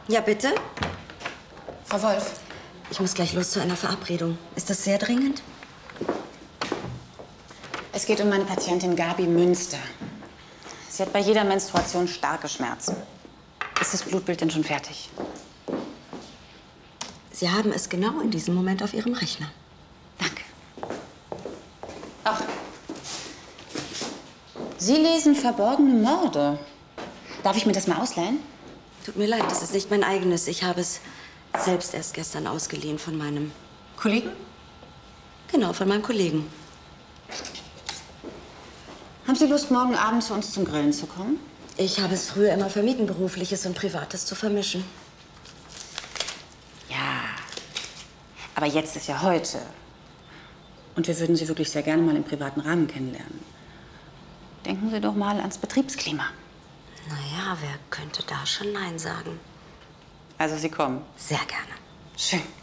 Ja, bitte? Frau Wolf. Ich muss gleich los zu einer Verabredung. Ist das sehr dringend? Es geht um meine Patientin Gabi Münster. Sie hat bei jeder Menstruation starke Schmerzen. Ist das Blutbild denn schon fertig? Sie haben es genau in diesem Moment auf Ihrem Rechner. Danke. Ach. Sie lesen verborgene Morde. Darf ich mir das mal ausleihen? Tut mir leid, das ist nicht mein eigenes. Ich habe es selbst erst gestern ausgeliehen von meinem Kollegen? Genau, von meinem Kollegen. Haben Sie Lust, morgen Abend zu uns zum Grillen zu kommen? Ich habe es früher immer vermieden, Berufliches und Privates zu vermischen. Ja, aber jetzt ist ja heute. Und wir würden Sie wirklich sehr gerne mal im privaten Rahmen kennenlernen. Denken Sie doch mal ans Betriebsklima. Naja, wer könnte da schon Nein sagen? Also Sie kommen. Sehr gerne. Schön.